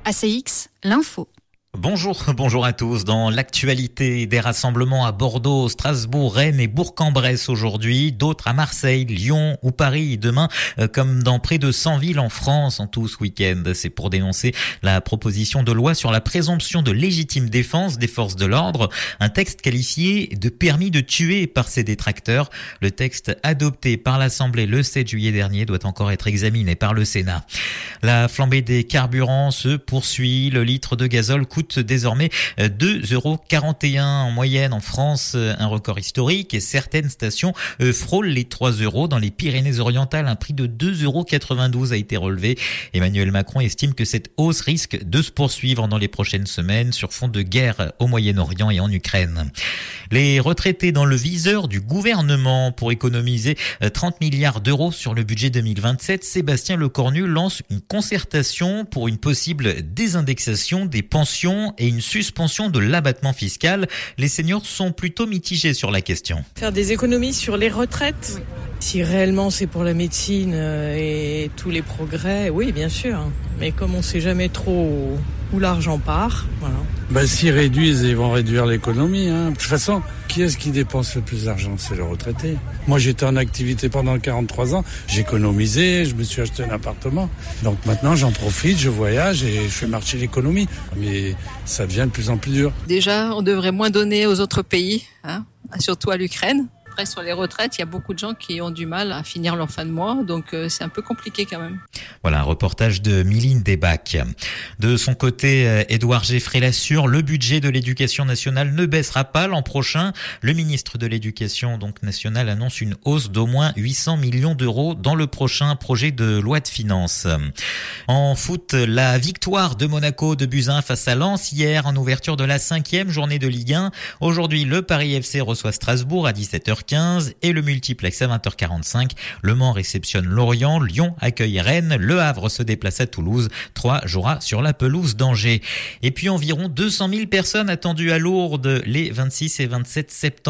ACX, l'info. Bonjour à tous. Dans l'actualité, des rassemblements à Bordeaux, Strasbourg, Rennes et Bourg-en-Bresse aujourd'hui, d'autres à Marseille, Lyon ou Paris demain, comme dans près de 100 villes en France en tout ce week-end. C'est pour dénoncer la proposition de loi sur la présomption de légitime défense des forces de l'ordre, un texte qualifié de permis de tuer par ses détracteurs. Le texte adopté par l'Assemblée le 7 juillet dernier doit encore être examiné par le Sénat. La flambée des carburants se poursuit. Le litre de gazole coûte désormais 2,41 € en moyenne en France, un record historique, et certaines stations frôlent les 3 €. Dans les Pyrénées-Orientales, un prix de 2,92 € a été relevé. Emmanuel Macron estime que cette hausse risque de se poursuivre dans les prochaines semaines sur fond de guerre au Moyen-Orient et en Ukraine. Les retraités dans le viseur du gouvernement pour économiser 30 milliards d'euros sur le budget 2027. Sébastien Lecornu lance une concertation pour une possible désindexation des pensions et une suspension de l'abattement fiscal. Les seniors sont plutôt mitigés sur la question. Faire des économies sur les retraites, oui. Si réellement c'est pour la médecine et tous les progrès, oui bien sûr. Mais comme on ne sait jamais trop où l'argent part, voilà. S'ils réduisent, ils vont réduire l'économie. De toute façon, qui est-ce qui dépense le plus d'argent ? C'est le retraité. Moi, j'étais en activité pendant 43 ans. J'économisais, je me suis acheté un appartement. Donc maintenant, j'en profite, je voyage et je fais marcher l'économie. Mais ça devient de plus en plus dur. Déjà, on devrait moins donner aux autres pays, surtout à l'Ukraine. Après, sur les retraites, il y a beaucoup de gens qui ont du mal à finir leur fin de mois, donc c'est un peu compliqué quand même. Voilà un reportage de Miline Desbacs. De son côté, Édouard Geffray l'assure, le budget de l'éducation nationale ne baissera pas l'an prochain. Le ministre de l'Éducation nationale annonce une hausse d'au moins 800 millions d'euros dans le prochain projet de loi de finances. En foot, la victoire de Monaco de buts 1 face à Lens hier en ouverture de la 5e journée de Ligue 1. Aujourd'hui, le Paris FC reçoit Strasbourg à 17h15 et le multiplex à 20h45. Le Mans réceptionne Lorient, Lyon accueille Rennes, Le Havre se déplace à Toulouse, Troyes jouera sur la pelouse d'Angers. Et puis environ 200 000 personnes attendues à Lourdes les 26 et 27 septembre.